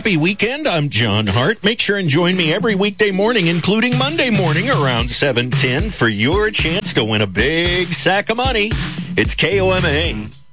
happy weekend. I'm John Hart. Make sure and join me every weekday morning, including Monday morning around 7:10 for your chance to win a big sack of money. It's KOMA.